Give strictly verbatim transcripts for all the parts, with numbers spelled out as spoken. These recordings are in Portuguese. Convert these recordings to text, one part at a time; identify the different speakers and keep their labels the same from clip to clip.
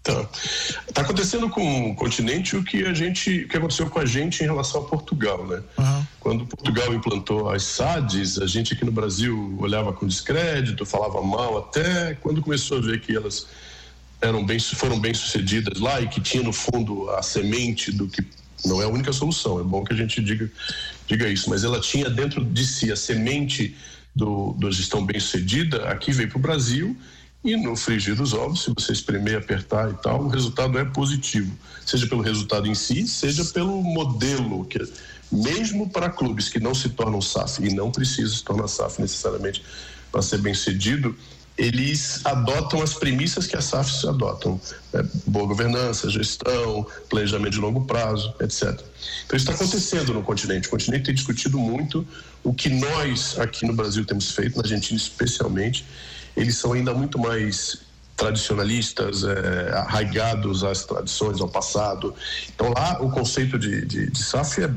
Speaker 1: Tá. Tá acontecendo com o continente o que a gente, o que aconteceu com a gente em relação a Portugal, né? Uhum. Quando Portugal implantou as S A Ds, a gente aqui no Brasil olhava com descrédito, falava mal até quando começou a ver que elas eram bem, foram bem sucedidas lá e que tinha no fundo a semente do que não é a única solução, é bom que a gente diga, diga isso, mas ela tinha dentro de si a semente do, da gestão bem sucedida, aqui veio para o Brasil. E no frigir dos ovos, se você espremer, apertar e tal, o resultado é positivo, seja pelo resultado em si, seja pelo modelo, que mesmo para clubes que não se tornam S A F e não precisam se tornar S A F necessariamente para ser bem sucedido, eles adotam as premissas que as S A Fs adotam, né? Boa governança, gestão, planejamento de longo prazo, etcétera. Então isso está acontecendo no continente. O continente tem discutido muito o que nós aqui no Brasil temos feito, na Argentina especialmente. Eles são ainda muito mais tradicionalistas, é, arraigados às tradições, ao passado. Então lá o conceito de, de, de S A F é,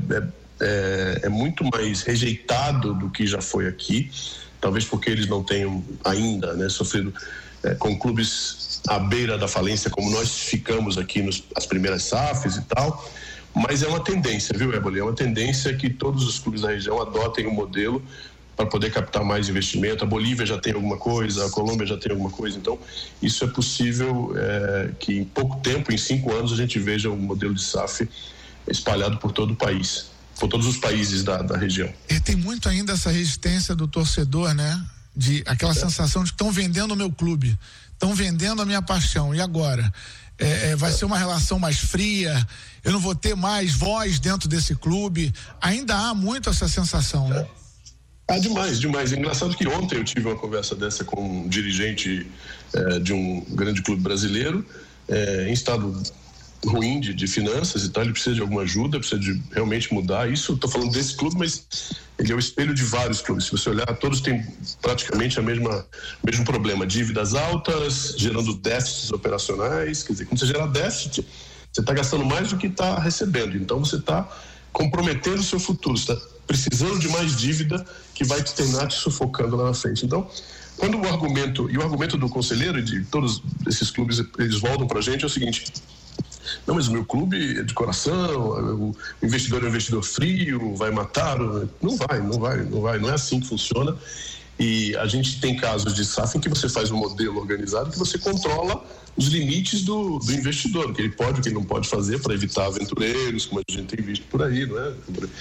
Speaker 1: é, é muito mais rejeitado do que já foi aqui, talvez porque eles não tenham ainda, né, sofrido é, com clubes à beira da falência, como nós ficamos aqui nos as primeiras S A Fs e tal, mas é uma tendência, viu, Éboli? É uma tendência que todos os clubes da região adotem o modelo para poder captar mais investimento. A Bolívia já tem alguma coisa, a Colômbia já tem alguma coisa, então isso é possível é, que em pouco tempo, em cinco anos, a gente veja um modelo de S A F espalhado por todo o país, por todos os países da, da região.
Speaker 2: E tem muito ainda essa resistência do torcedor, né? De aquela é. sensação de que estão vendendo o meu clube, estão vendendo a minha paixão, e agora? É, é, vai é. ser uma relação mais fria, eu não vou ter mais voz dentro desse clube, ainda há muito essa sensação, né?
Speaker 1: É. Ah, demais, demais. É engraçado que ontem eu tive uma conversa dessa com um dirigente eh, de um grande clube brasileiro, eh, em estado ruim de, de finanças e tal. Ele precisa de alguma ajuda, precisa de realmente mudar. Isso, estou falando desse clube, mas ele é o espelho de vários clubes. Se você olhar, todos têm praticamente a mesma, o mesmo problema: dívidas altas, gerando déficits operacionais. Quer dizer, quando você gera déficit, você está gastando mais do que está recebendo. Então você está comprometendo o seu futuro, você está precisando de mais dívida que vai te terminar te sufocando lá na frente. Então, quando o argumento, e o argumento do conselheiro e de todos esses clubes, eles voltam para a gente, é o seguinte: não, mas o meu clube é de coração, o investidor é um investidor frio, vai matar. Não vai, não vai, não vai, não é assim que funciona. E a gente tem casos de S A F em que você faz um modelo organizado que você controla os limites do, do investidor, o que ele pode, o que ele não pode fazer para evitar aventureiros, como a gente tem visto por aí, não é?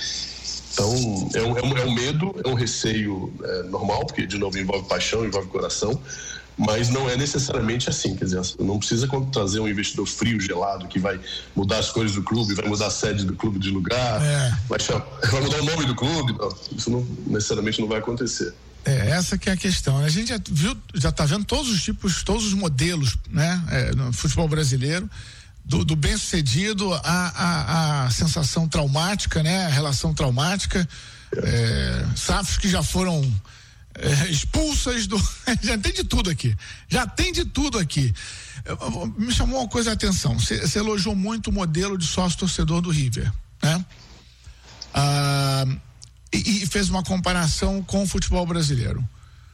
Speaker 1: Então, é um, é um, é um medo, é um receio é, normal, porque, de novo, envolve paixão, envolve coração, mas não é necessariamente assim. Quer dizer, não precisa trazer um investidor frio, gelado, que vai mudar as cores do clube, vai mudar a sede do clube de lugar, é. vai, chamar, vai mudar o nome do clube. Não, isso não, necessariamente não vai acontecer.
Speaker 2: É, essa que é a questão. A gente já viu, já está vendo todos os tipos, todos os modelos, né, é, no futebol brasileiro, do, do bem sucedido, a, a, a sensação traumática, né, a relação traumática, é, S A Fs que já foram é, expulsas do. Já tem de tudo aqui. Já tem de tudo aqui. Eu, me chamou uma coisa a atenção. Você elogiou muito o modelo de sócio-torcedor do River, né? Ah. E, e fez uma comparação com o futebol brasileiro.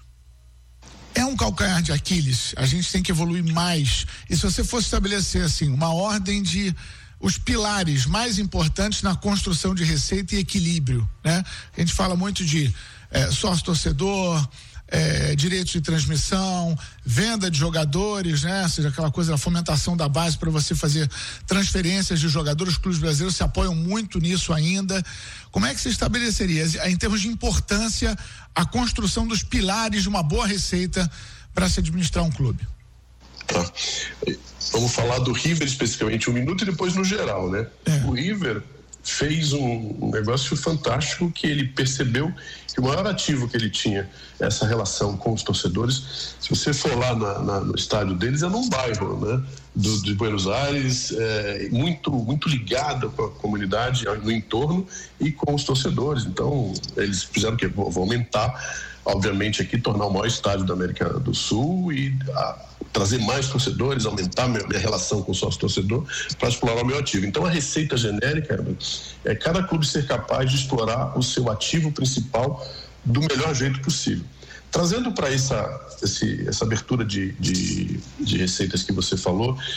Speaker 2: É um calcanhar de Aquiles, a gente tem que evoluir mais. E se você fosse estabelecer assim uma ordem de os pilares mais importantes na construção de receita e equilíbrio, né? A gente fala muito de é, sócio-torcedor, é, direitos de transmissão, venda de jogadores, né? Ou seja, aquela coisa da fomentação da base para você fazer transferências de jogadores. Os clubes brasileiros se apoiam muito nisso ainda. Como é que se estabeleceria, em termos de importância, a construção dos pilares de uma boa receita para se administrar um clube?
Speaker 1: Tá. Vamos falar do River especificamente um minuto e depois no geral, né? É. O River fez um negócio fantástico, que ele percebeu que o maior ativo que ele tinha, essa relação com os torcedores. Se você for lá na, na, no estádio deles, é num bairro, né, do, de Buenos Aires, é, muito, muito ligado com a comunidade no entorno e com os torcedores. Então eles fizeram o quê? Vou, vou aumentar, obviamente, aqui, tornar o maior estádio da América do Sul e a, trazer mais torcedores, aumentar minha, minha relação com o sócio-torcedor para explorar o meu ativo. Então a receita genérica é cada clube ser capaz de explorar o seu ativo principal do melhor jeito possível. Trazendo para essa, essa abertura de, de, de receitas que você falou,